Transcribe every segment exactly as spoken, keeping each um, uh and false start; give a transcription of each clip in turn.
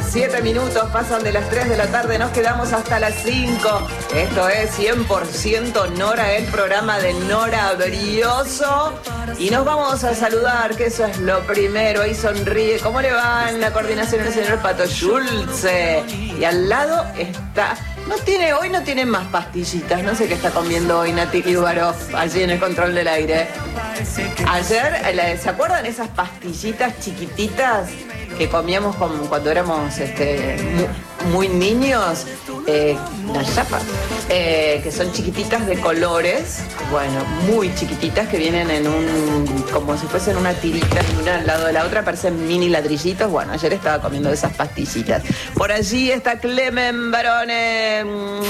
Siete minutos pasan de las tres de la tarde, nos quedamos hasta las cinco. Esto es cien por ciento Nora, el programa de Nora Brioso. Y nos vamos a saludar, que eso es lo primero. Ahí sonríe. ¿Cómo le va en la coordinación el señor Pato Schulze? Y al lado está... No tiene, hoy no tiene más pastillitas. No sé qué está comiendo hoy Nati Liubarov allí en el control del aire. Ayer, ¿se acuerdan esas pastillitas chiquititas que comíamos con, cuando éramos este, muy, muy niños? Eh, las chapas, eh, que son chiquititas de colores, bueno, muy chiquititas, que vienen en un, como si fuesen una tirita, y una al lado de la otra, parecen mini ladrillitos. Bueno, ayer estaba comiendo de esas pastillitas. Por allí está Clemen Barone,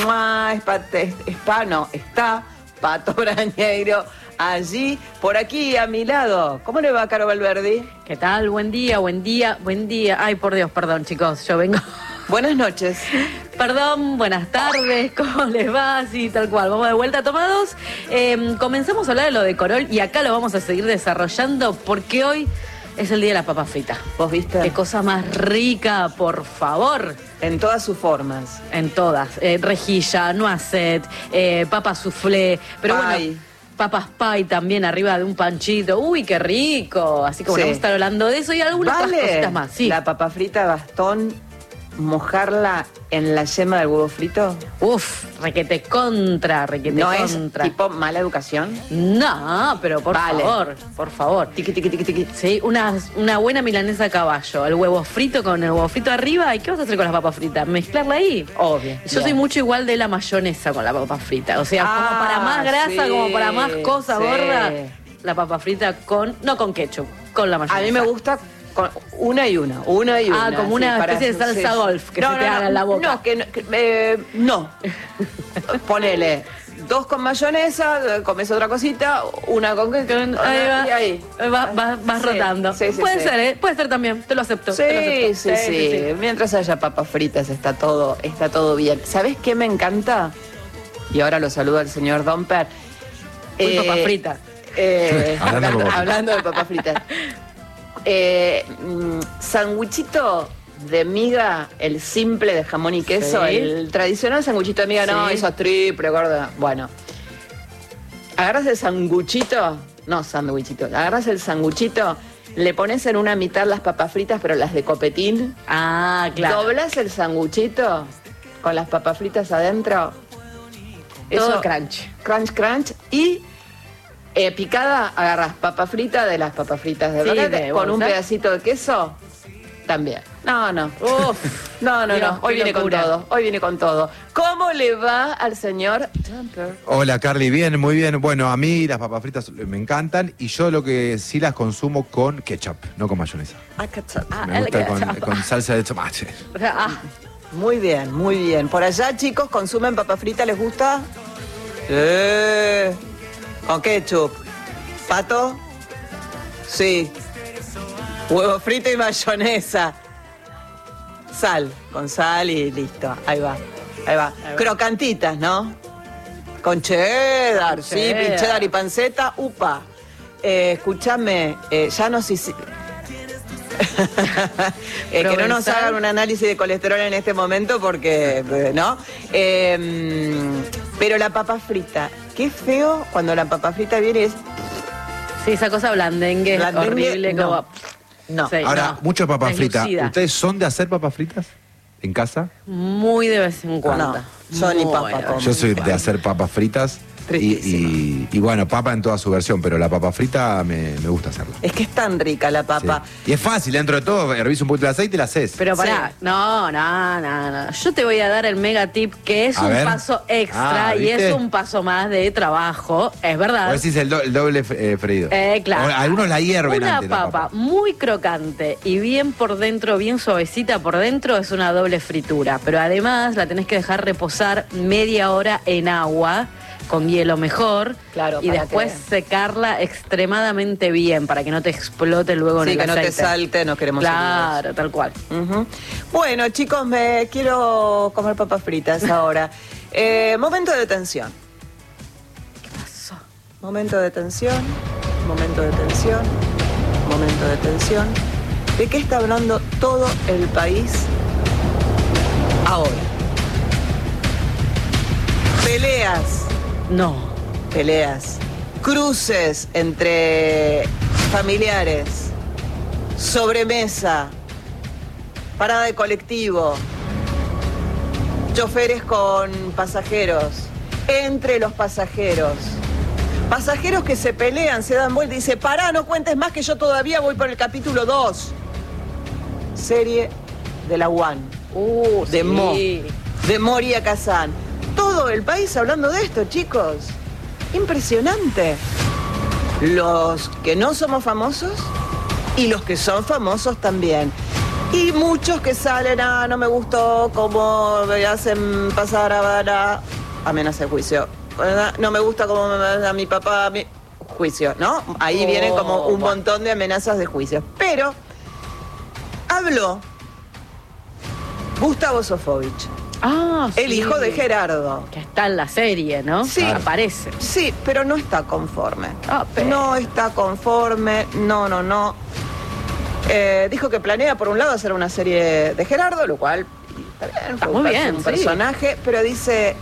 está, no, está Pato Brañeiro. Allí, por aquí, a mi lado. ¿Cómo le va, Caro Valverdi? ¿Qué tal? Buen día, buen día, buen día. Ay, por Dios, perdón, chicos, yo vengo... Buenas noches. Perdón, buenas tardes, ¿cómo les va? Sí, tal cual, vamos de vuelta tomados. Eh, comenzamos a hablar de lo de Corol y acá lo vamos a seguir desarrollando porque hoy es el día de la papa frita. ¿Vos viste? Qué cosa más rica, por favor. En todas sus formas. En todas. Eh, rejilla, noisette, eh, papa soufflé, pero Pie. bueno... Papas pie también arriba de un panchito. Uy, qué rico. Así que bueno, Sí. vamos a estar hablando de eso y algunas ¿Vale otras cositas más. Sí. la papa frita Gastón mojarla en la yema del huevo frito? Uf, requete contra, requete ¿No contra. es tipo mala educación? No, pero por Vale. favor, por favor. Tiqui, tiqui, tiqui, tiqui. Sí, una, una buena milanesa a caballo, el huevo frito con el huevo frito arriba. ¿Y qué vas a hacer con las papas fritas? ¿Mezclarla ahí? Obvio. Yo Bien. soy mucho igual de la mayonesa con la papa frita. O sea, Ah, como para más grasa, sí, como para más cosa sí. gorda, la papa frita con, no con ketchup, con la mayonesa. A mí me gusta con una y una, una y Ah, una. como una sí, para- especie de salsa sí. golf que No, se no, te no, haga en la boca. No, que no. que, eh, no. Ponele dos con mayonesa, eh, comes otra cosita, una con... Ahí va, y ahí. va- va- vas Sí, rotando. sí, sí, puede sí. ser, ¿eh? Puede ser también, te lo acepto. Sí, te lo sí, acepto. sí, Mientras haya papas fritas está todo, está todo bien. ¿Sabés qué me encanta? Y ahora lo saludo al señor Domper. Uy, papas fritas. eh, Hablando de hablando, papas. hablando de papas fritas. Eh, mm, Sanguchito de miga, el simple de jamón y queso, Sí. el tradicional sanguchito de miga, no, Sí. eso es triple, gorda. Bueno, agarras el sanguchito, no sanguichito, agarras el sanguchito, le pones en una mitad las papas fritas, pero las de copetín. Ah, claro. Doblas el sanguchito con las papas fritas adentro. Todo crunch. Crunch, crunch. Y eh, picada, agarras papa frita de las papas fritas de Sí, paquete de con un bolsa. pedacito de queso. También. No, no. Uf, No, no, Dios, no. Hoy qué viene locura. con todo. Hoy viene con todo. ¿Cómo le va al señor Jumper? Hola Carly, bien, muy bien. Bueno, a mí las papas fritas me encantan y yo lo que sí las consumo con ketchup, no con mayonesa. Ah, Me el gusta con, ketchup. con salsa de tomate. Ah, Muy bien, muy bien. Por allá, chicos, ¿consumen papa frita? ¿Les gusta? Eh, con ketchup. ¿Pato? Sí. Huevo frito y mayonesa. Sal, con sal y listo. Ahí va, ahí va. va. Crocantitas, ¿no? Con cheddar, Con sí, cheddar. cheddar y panceta, upa. Eh, escúchame, eh, ya no sé si... Eh, que no nos Provenzal. hagan un análisis de colesterol en este momento porque, eh, ¿no? Eh, pero la papa frita, qué feo cuando la papa frita viene y es... sí, esa cosa blandengue, Blandengue, horrible. no. Como... No. Sí, Ahora, no, muchas papas fritas. deslucida. ¿Ustedes son de hacer papas fritas en casa? Muy de vez en cuando. No, yo ni Muy papa de como. vez Yo en soy de cuando. hacer papas fritas y, Tristísimo. y- y bueno, papa en toda su versión, pero la papa frita me, me gusta hacerla. Es que es tan rica la papa. Sí. Y es fácil, dentro de todo, hervís un poquito de aceite y la haces. Pero pará, Sí. no, no, no, no. Yo te voy a dar el mega tip que es A un ver. paso extra Ah, y ¿viste? es un paso más de trabajo, es verdad. O decís el, do- el doble eh, freído. Eh, claro. O algunos la hierven Una antes la papa, papa. muy crocante y bien por dentro, bien suavecita por dentro, es una doble fritura. Pero además la tenés que dejar reposar media hora en agua, con hielo mejor. Claro, y para después que- secarla extremadamente bien para que no te explote luego Sí, en el que no te aceite. salte, no queremos Claro, tal cual. Ujú. Bueno, chicos, me quiero comer papas fritas ahora. Eh, momento de tensión. ¿Qué pasó? Momento de tensión. Momento de tensión. Momento de tensión. ¿De qué está hablando todo el país Ahora. Peleas. No. Peleas. Cruces entre familiares. Sobremesa. Parada de colectivo. Choferes con pasajeros. Entre los pasajeros. Pasajeros que se pelean, se dan vuelta y dicen, pará, no cuentes más que yo todavía voy por el capítulo dos. Serie de la One. Uh, de sí. Mo. De Moria Kazan. Todo el país hablando de esto, chicos. Impresionante. Los que no somos famosos y los que son famosos también. Y muchos que salen, ah, no me gustó cómo me hacen pasar a la amenaza de juicio. No me gusta cómo me a mi papá, a mi juicio, ¿no? Ahí Oh, vienen como un bueno. montón de amenazas de juicio. Pero habló Gustavo Sofovich, Ah, el sí. hijo de Gerardo. Que está en la serie, ¿no? Sí. Aparece. Sí, pero no está conforme. Ah, pero- No está conforme, no, no, no. Eh, dijo que planea, por un lado, hacer una serie de Gerardo, lo cual está bien, Está fue muy un, bien, un sí. personaje, pero dice,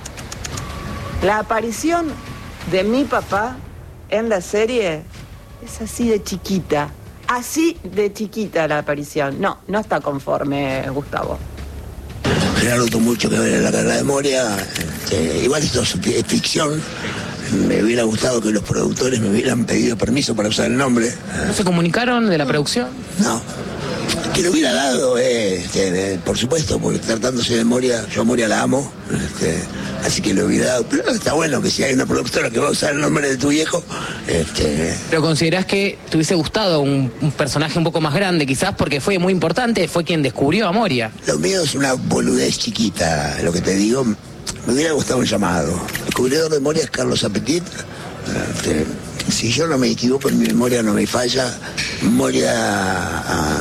la aparición de mi papá en la serie es así de chiquita, así de chiquita la aparición. No, no está conforme, Gustavo. Gerardo tuvo mucho que ver en la carrera de Moria. Este, igual esto es fi- es ficción. Me hubiera gustado que los productores me hubieran pedido permiso para usar el nombre. ¿No se comunicaron de la producción? No. Que lo hubiera dado, eh, este, eh, por supuesto, porque tratándose de Moria, yo a Moria la amo. Este, así que lo hubiera dado. Pero está bueno que si hay una productora que va a usar el nombre de tu viejo, este, ¿Pero considerás que te hubiese gustado un, un personaje un poco más grande, quizás porque fue muy importante, fue quien descubrió a Moria? lo mío es una boludez chiquita, lo que te digo. Me hubiera gustado un llamado. El descubridor de Moria es Carlos Apetit. Este, si yo no me equivoco, en mi memoria no me falla, Moria a,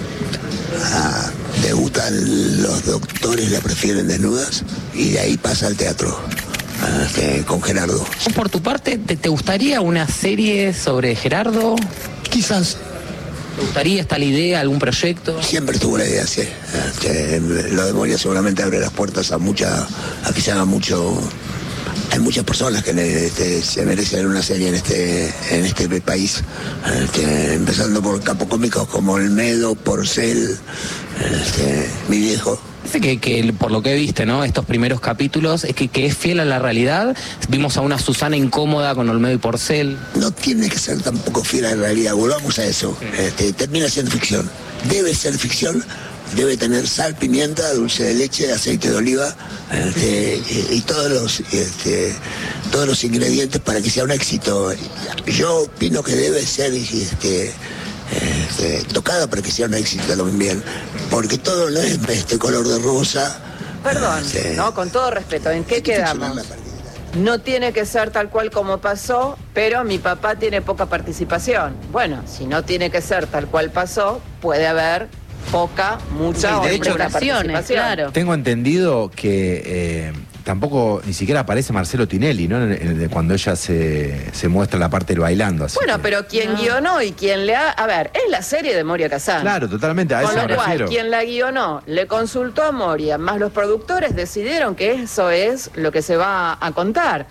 a, debutan Los doctores la prefieren desnudas y de ahí pasa al teatro este, con Gerardo. ¿Vos, por tu parte, te, te gustaría una serie sobre Gerardo? Quizás. ¿Te gustaría, está la idea, algún proyecto? Siempre estuvo la idea, sí. Este, lo de Moria seguramente abre las puertas a mucha, a que se haga mucho. Hay muchas personas que este, se merecen una serie en este, en este país, este, empezando por capocómicos como Olmedo, Porcel, este, mi viejo. Parece que, que por lo que viste, ¿no? Estos primeros capítulos, es que, que es fiel a la realidad. Vimos a una Susana incómoda con Olmedo y Porcel. No tiene que ser tampoco fiel a la realidad, volvamos a eso. Este, termina siendo ficción. Debe ser ficción, debe tener sal, pimienta, dulce de leche, aceite de oliva, este, y, y todos los este, todos los ingredientes para que sea un éxito. Yo opino que debe ser este, este, tocada para que sea un éxito también, porque todo no es este color de rosa. Perdón, Este, ¿no? Con todo respeto, ¿en qué hay que ficcionar quedamos? la partida. No tiene que ser tal cual como pasó, pero mi papá tiene poca participación. Bueno, si no tiene que ser tal cual pasó, puede haber poca, mucha Sí, o de hecho, ninguna Relaciones, participación. claro. Tengo entendido que eh, tampoco ni siquiera aparece Marcelo Tinelli, ¿no? En- en- cuando ella se, se muestra la parte del bailando. así Bueno, que- pero quien No. guionó y quien le ha... A ver, es la serie de Moria Kazan. Claro, totalmente, a Con eso lo me cual, refiero. quien la guionó le consultó a Moria, más los productores decidieron que eso es lo que se va a contar.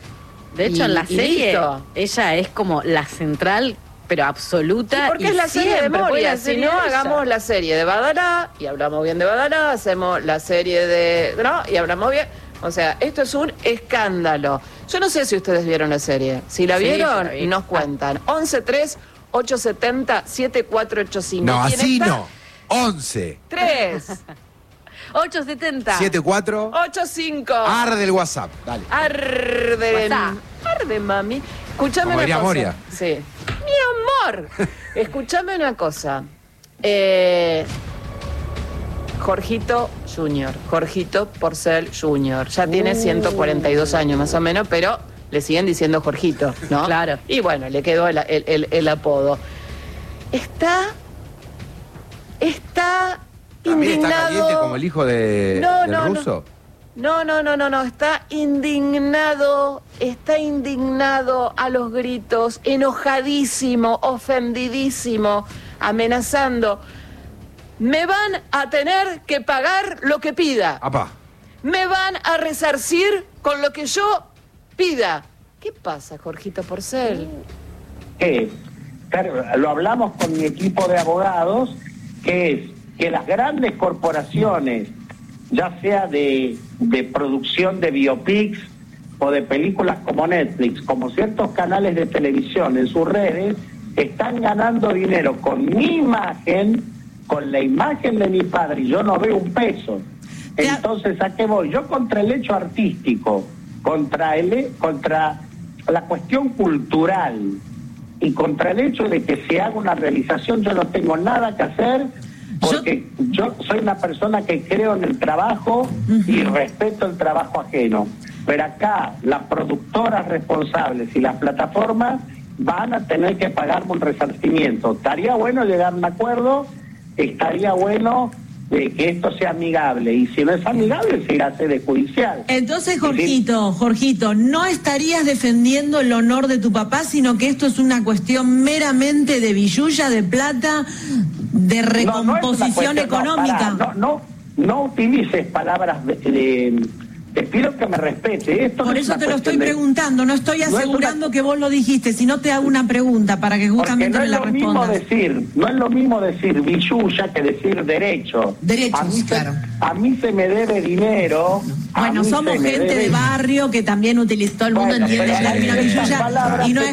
De hecho, Y- en la y serie, listo. ella es como la central, pero absoluta. Sí, porque y es la serie de siempre fue Moria. la Si serie no, de ella. hagamos la serie de Badalá y hablamos bien de Badalá, hacemos la serie de. ¿No? Y hablamos bien. O sea, esto es un escándalo. Yo no sé si ustedes vieron la serie. Si la Sí, vieron, yo la vi. nos cuentan. once tres ocho siete cero siete cuatro ocho cinco. No, ¿Quién así está? no. once tres ochocientos setenta. setenta y cuatro ocho cinco. Arde el WhatsApp. Dale. Arde. WhatsApp. Arde, mami. Escúchame Como una diría cosa. Moria. Sí. Mi amor. Escúchame una cosa. Eh, Jorgito Junior. Jorgito Porcel Junior. Ya tiene ciento cuarenta y dos años más o menos, pero le siguen diciendo Jorgito, ¿no? Claro. Y bueno, le quedó el, el- el- el apodo. Está. Está. También está indignado. caliente como el hijo de, No, del no, no. ruso. No, no, no, no, no, está indignado, está indignado a los gritos, enojadísimo, ofendidísimo, amenazando. me van a tener que pagar lo que pida. Apá. Me van a resarcir con lo que yo pida. ¿Qué pasa, Jorgito Porcel? ¿Qué es? Claro, lo hablamos con mi equipo de abogados, que es que las grandes corporaciones, ya sea de, de producción de biopics o de películas como Netflix, como ciertos canales de televisión en sus redes, están ganando dinero con mi imagen, con la imagen de mi padre, y yo no veo un peso. Entonces, ¿a qué voy? Yo contra el hecho artístico, contra el contra la cuestión cultural y contra el hecho de que se haga una realización, yo no tengo nada que hacer, porque yo, yo soy una persona que creo en el trabajo y respeto el trabajo ajeno. Pero acá las productoras responsables y las plataformas van a tener que pagarme un resarcimiento. Estaría bueno llegar a un acuerdo, estaría bueno de que esto sea amigable, y si no es amigable se irá a sede judicial. Entonces, Jorgito, Jorgito, no estarías defendiendo el honor de tu papá, sino que esto es una cuestión meramente de billulla, de plata, de recomposición no, no económica. No, pará, no, no, no utilices palabras de, de, te pido que me respete. Esto Por no eso es te lo estoy de... preguntando, no estoy asegurando no una... que vos lo dijiste, sino te hago una pregunta para que justamente no me la respondas. respondas. No es lo mismo decir, no es lo mismo decir billulla que decir derecho. Derechos, a mí claro. Se, a mí se me debe dinero. Bueno, somos gente debe... de barrio que también utilizó, todo el mundo bueno, entiende el término billulla y no es